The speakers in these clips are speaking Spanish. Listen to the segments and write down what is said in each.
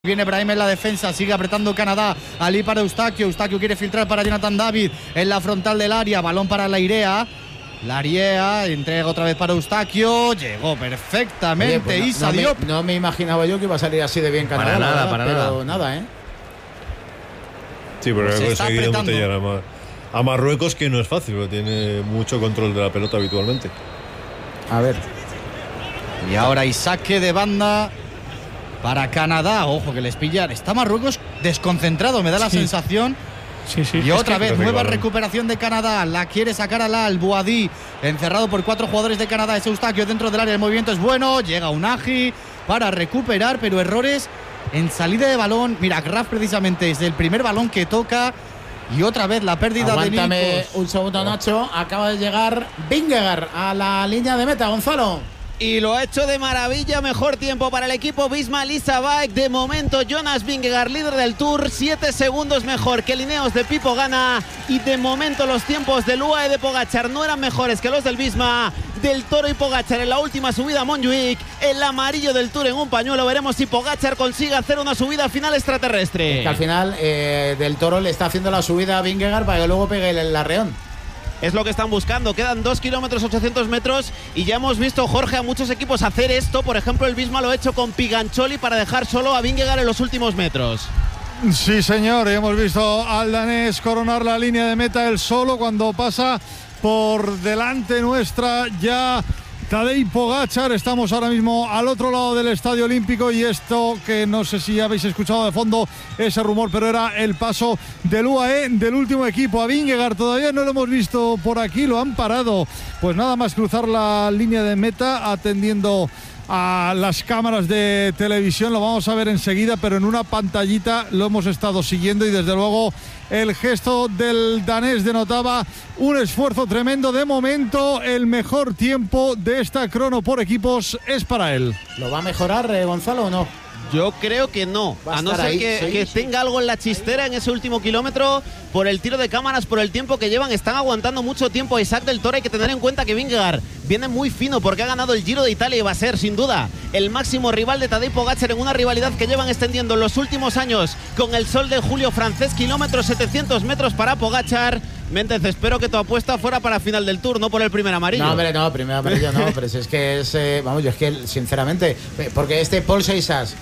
Viene Brahim en la defensa, sigue apretando Canadá. Ali para Eustaquio, Eustaquio quiere filtrar para Jonathan David en la frontal del área, balón para Lairea. Lairea entrega otra vez para Eustaquio, llegó perfectamente. Oye, pues Issa Diop. No me imaginaba yo que iba a salir así de bien Canadá. Pero nada, ¿eh? Sí, pero Pues ha está conseguido apretando. embotellar a Marruecos, que no es fácil, pero tiene mucho control de la pelota habitualmente. A ver. Y ahora y saque de banda para Canadá. Ojo que les pillan. Está Marruecos desconcentrado, me da la sensación. Sí. Y otra vez, parece nueva que recuperación de Canadá. La quiere sacar al Boadí, encerrado por 4 jugadores de Canadá. Es Eustaquio dentro del área. El movimiento es bueno. Llega Unagi para recuperar, pero errores en salida de balón. Mira, Graf precisamente es el primer balón que toca. Y otra vez la pérdida Aguántame de Nikos. un segundo, Nacho. Acaba de llegar Vingegaard a la línea de meta, Gonzalo. Y lo ha hecho de maravilla, mejor tiempo para el equipo Visma Lease Bike. De momento Jonas Vingegaard, líder del Tour, 7 segundos mejor que Ineos de Pipo Gana. Y de momento los tiempos del UAE de Pogačar no eran mejores que los del Visma. Del Toro y Pogačar en la última subida a Montjuic, el amarillo del Tour en un pañuelo. Veremos si Pogačar consigue hacer una subida final extraterrestre. Es que al final del Toro le está haciendo la subida a Vingegaard para que luego pegue el arreón. Es lo que están buscando. Quedan 2 kilómetros 800 metros y ya hemos visto, Jorge, a muchos equipos hacer esto. Por ejemplo, el Visma lo ha hecho con Pigancholi para dejar solo a Vingegaard en los últimos metros. Sí, señor, hemos visto al danés coronar la línea de meta él solo cuando pasa por delante nuestra ya Tadej Pogačar. Estamos ahora mismo al otro lado del Estadio Olímpico y esto, que no sé si habéis escuchado de fondo ese rumor, pero era el paso del UAE, del último equipo. A Vingegaard todavía no lo hemos visto por aquí, lo han parado. Pues nada más cruzar la línea de meta, atendiendo a las cámaras de televisión. Lo vamos a ver enseguida, pero en una pantallita lo hemos estado siguiendo y desde luego el gesto del danés denotaba un esfuerzo tremendo. De momento el mejor tiempo de esta crono por equipos es para él. ¿Lo va a mejorar, Gonzalo, o no? Yo creo que no, Va a a no estar ser ahí, que sí. tenga algo en la chistera en ese último kilómetro. Por el tiro de cámaras, por el tiempo que llevan, están aguantando mucho tiempo a Isaac del Toro. Hay que tener en cuenta que Vingegaard viene muy fino porque ha ganado el Giro de Italia y va a ser, sin duda, el máximo rival de Tadej Pogačar en una rivalidad que llevan extendiendo en los últimos años con el Sol de Julio francés. Kilómetros 700 metros para Pogačar. Méndez, espero que tu apuesta fuera para final del Tour, no por el primer amarillo. No, hombre, no, primer amarillo no, pero si es que es, vamos, yo es que sinceramente, porque este Paul Seixas,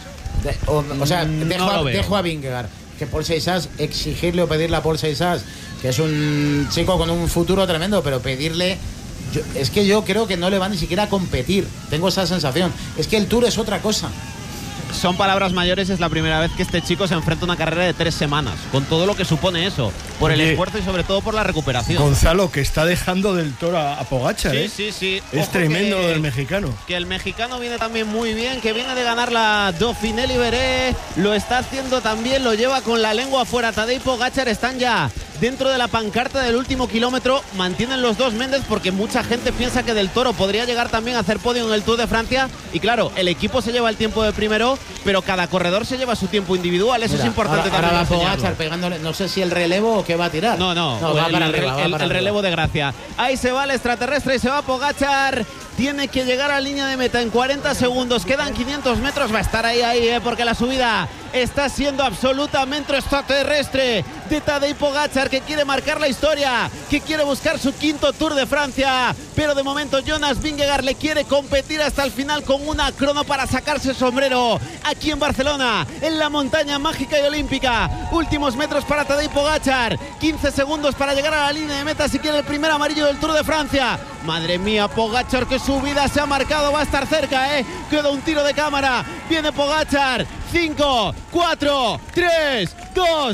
dejo a Vingegaard, que Paul Seixas, exigirle o pedirle a Paul Seixas, que es un chico con un futuro tremendo, pero pedirle, es que yo creo que no le va ni siquiera a competir, tengo esa sensación, es que el Tour es otra cosa. Son palabras mayores, es la primera vez que este chico se enfrenta a una carrera de 3 semanas, con todo lo que supone eso, por el esfuerzo y sobre todo por la recuperación. Gonzalo, que está dejando del Toro a Pogačar, Sí. Es Ojo tremendo lo del mexicano. Que el mexicano viene también muy bien, que viene de ganar la Dauphiné Libéré, lo está haciendo también, lo lleva con la lengua fuera. Tadej Pogačar están ya dentro de la pancarta del último kilómetro. Mantienen los dos Méndez porque mucha gente piensa que del Toro podría llegar también a hacer podio en el Tour de Francia. Y claro, el equipo se lleva el tiempo de primero, pero cada corredor se lleva su tiempo individual. Eso Mira, es importante ahora va también. Pogačar pegándole, no sé si el relevo o qué va a tirar. No, va para arriba, el relevo de gracia. Ahí se va el extraterrestre y se va Pogačar. Tiene que llegar a la línea de meta en 40 segundos. Quedan 500 metros. Va a estar ahí, porque la subida está siendo absolutamente extraterrestre de Tadej Pogačar, que quiere marcar la historia, que quiere buscar su 5.º Tour de Francia. Pero de momento Jonas Vingegaard le quiere competir hasta el final con una crono para sacarse el sombrero aquí en Barcelona, en la montaña mágica y olímpica. Últimos metros para Tadej Pogačar. 15 segundos para llegar a la línea de meta si quiere el primer amarillo del Tour de Francia. Madre mía, Pogačar, que su vida se ha marcado, va a estar cerca, Queda un tiro de cámara. Viene Pogačar. 5, 4, 3, 2,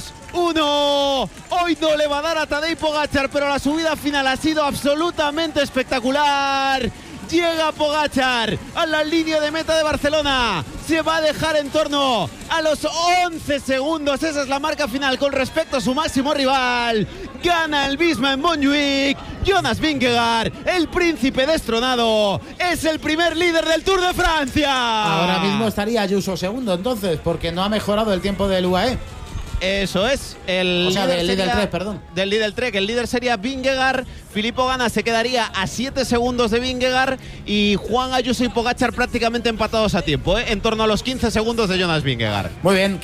1. Hoy no le va a dar a Tadej Pogačar, pero la subida final ha sido absolutamente espectacular. Llega Pogačar a la línea de meta de Barcelona. Se va a dejar en torno a los 11 segundos. Esa es la marca final con respecto a su máximo rival. Gana el Visma en Montjuic. Jonas Vingegaard, el príncipe destronado, es el primer líder del Tour de Francia. Ahora mismo estaría Ayuso segundo, entonces, porque no ha mejorado el tiempo del UAE. Eso es. El O sea, del líder sería- 3, perdón. Del líder 3, que el líder sería Vingegaard. Filippo Ganna se quedaría a 7 segundos de Vingegaard y Juan Ayuso y Pogačar prácticamente empatados a tiempo, en torno a los 15 segundos de Jonas Vingegaard. Muy bien.